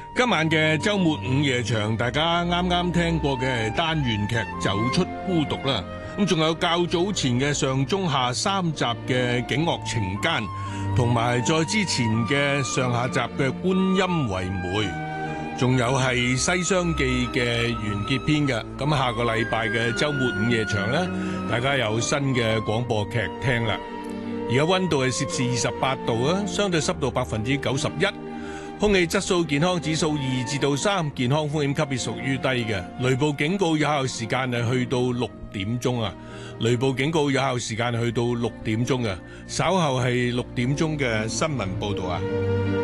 今晚嘅周末午夜場，大家啱啱聽過嘅係單元劇《走出孤獨》啦。咁仲有較早前嘅上中下三集嘅《警惡懲奸》，同埋再之前嘅上下集嘅《觀音為媒》，仲有係《西廂記》嘅完結篇嘅。咁下個禮拜嘅周末午夜場呢，大家有新嘅廣播劇聽啦。而家溫度係攝氏28度啊，相對濕度91%。空氣質素健康指數2至到3，健康風險級別屬於低嘅。雷暴警告有效時間係去到6點鐘啊！雷暴警告有效時間係去到6點鐘啊！稍後係6點鐘嘅新聞報導啊！